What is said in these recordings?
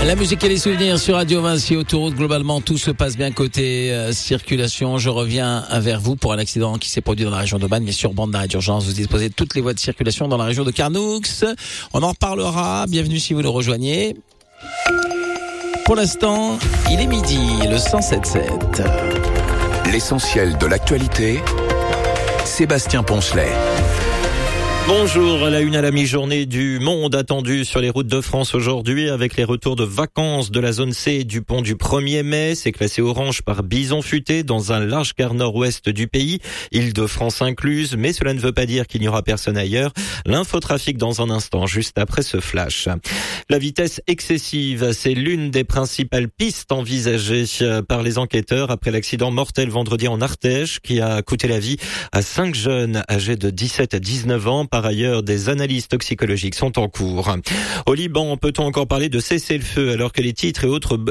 La musique et les souvenirs sur Radio Vinci Autoroute. Globalement, tout se passe bien côté circulation. Je reviens vers vous pour un accident qui s'est produit dans la région d'Aubagne, mais sur bande d'arrêt d'urgence. Vous disposez de toutes les voies de circulation dans la région de Carnoux. On en reparlera. Bienvenue si vous nous rejoignez. Pour l'instant, il est midi, le 107.7. L'essentiel de l'actualité, Sébastien Poncelet. Bonjour, à la une à la mi-journée du monde attendu sur les routes de France aujourd'hui avec les retours de vacances de la zone C du pont du 1er mai. C'est classé orange par bison futé dans un large quart nord-ouest du pays, Île-de-France incluse, mais cela ne veut pas dire qu'il n'y aura personne ailleurs. L'infotrafic dans un instant, juste après ce flash. La vitesse excessive, c'est l'une des principales pistes envisagées par les enquêteurs après l'accident mortel vendredi en Ardèche qui a coûté la vie à 5 jeunes âgés de 17 à 19 ans. Par ailleurs, des analyses toxicologiques sont en cours. Au Liban, peut-on encore parler de cessez-le-feu alors que les tirs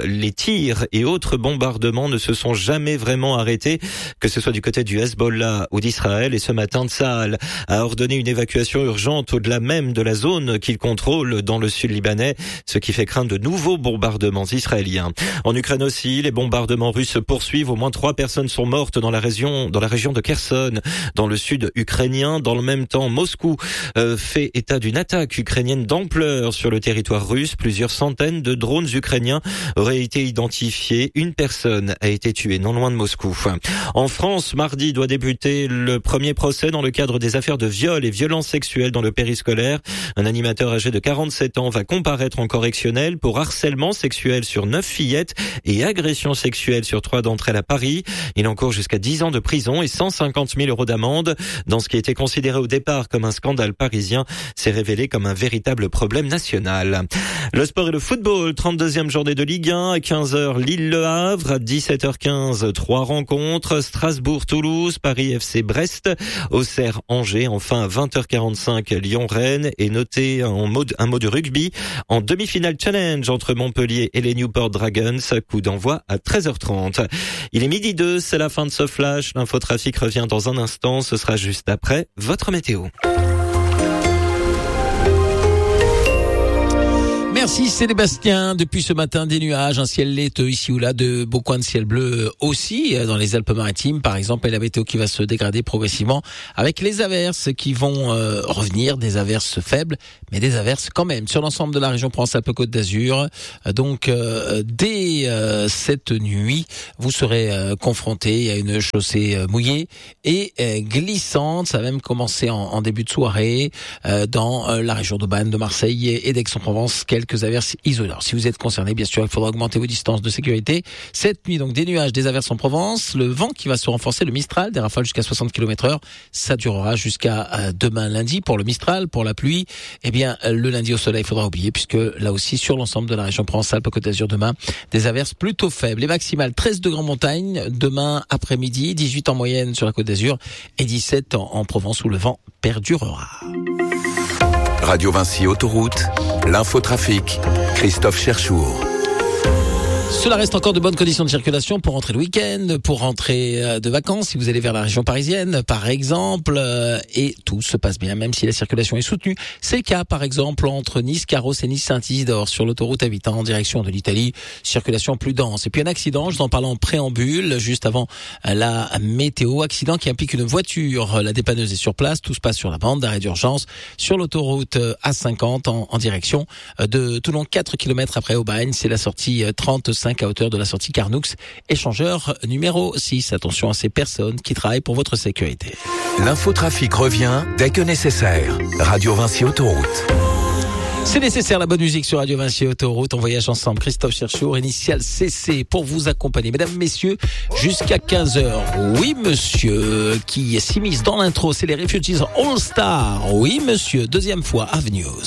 et autres bombardements ne se sont jamais vraiment arrêtés, que ce soit du côté du Hezbollah ou d'Israël. Et ce matin, Tsahal a ordonné une évacuation urgente au-delà même de la zone qu'il contrôle dans le sud libanais, ce qui fait craindre de nouveaux bombardements israéliens. En Ukraine aussi, les bombardements russes se poursuivent. Au moins 3 personnes sont mortes dans la région de Kherson, dans le sud ukrainien. Dans le même temps, Moscou fait état d'une attaque ukrainienne d'ampleur sur le territoire russe. Plusieurs centaines de drones ukrainiens auraient été identifiés. Une personne a été tuée non loin de Moscou. En France, mardi doit débuter le premier procès dans le cadre des affaires de viol et violences sexuelles dans le périscolaire. Un animateur âgé de 47 ans va comparaître en correctionnel pour harcèlement sexuel sur 9 fillettes et agression sexuelle sur 3 d'entre elles à Paris. Il encourt jusqu'à 10 ans de prison et 150 000 € d'amende. Dans ce qui était considéré au départ comme un scandale parisien, s'est révélé comme un véritable problème national. Le sport et le football, 32e journée de Ligue 1, à 15h Lille-Le Havre, à 17h15, 3 rencontres, Strasbourg-Toulouse, Paris FC Brest, Auxerre-Angers, enfin à 20h45 Lyon-Rennes, et noté un mot de rugby, en demi-finale challenge entre Montpellier et les Newport Dragons, coup d'envoi à 13h30. Il est midi 2, c'est la fin de ce flash, l'infotrafic revient dans un instant, ce sera juste après votre météo. Merci Sébastien. Depuis ce matin, des nuages, un ciel laiteux ici ou là, de beaux coins de ciel bleu aussi dans les Alpes-Maritimes par exemple, et la météo qui va se dégrader progressivement avec les averses qui vont revenir, des averses faibles, mais des averses quand même sur l'ensemble de la région Provence-Alpes-Côte d'Azur. Donc dès cette nuit, vous serez confrontés à une chaussée mouillée et glissante. Ça va même commencer en début de soirée dans la région d'Aubagne, de Marseille et d'Aix-en-Provence. Quelques averses isolées. Si vous êtes concerné, bien sûr, il faudra augmenter vos distances de sécurité. Cette nuit, donc, des nuages, des averses en Provence, le vent qui va se renforcer, le Mistral, des rafales jusqu'à 60 km/h. Ça durera jusqu'à demain lundi pour le Mistral. Pour la pluie, eh bien, le lundi au soleil, il faudra oublier, puisque là aussi, sur l'ensemble de la région Provence-Alpes-Côte d'Azur, demain, des averses plutôt faibles. Les maximales, 13 degrés en montagne, demain après-midi, 18 en moyenne sur la Côte d'Azur et 17 en Provence où le vent perdurera. Radio Vinci Autoroute, l'infotrafic, Christophe Cherchour. Cela reste encore de bonnes conditions de circulation pour rentrer le week-end, pour rentrer de vacances, si vous allez vers la région parisienne, par exemple, et tout se passe bien, même si la circulation est soutenue. C'est le cas, par exemple, entre Nice, Carros et Nice-Saint-Isidore, sur l'autoroute A8 en direction de l'Italie, circulation plus dense. Et puis un accident, je vous en parle en préambule, juste avant la météo, accident qui implique une voiture, la dépanneuse est sur place, tout se passe sur la bande d'arrêt d'urgence, sur l'autoroute A50 en direction de Toulon, 4 km après Aubagne, c'est la sortie 35 à hauteur de la sortie Carnoux, échangeur numéro 6. Attention à ces personnes qui travaillent pour votre sécurité. L'infotrafic revient dès que nécessaire. Radio Vinci Autoroute. C'est nécessaire, la bonne musique sur Radio Vinci Autoroute. On voyage ensemble. Christophe Cherchour, initial CC, pour vous accompagner. Mesdames, messieurs, jusqu'à 15h. Oui, monsieur, qui s'immisce dans l'intro, c'est les Refugees All Star. Oui, monsieur, deuxième fois, Avenues.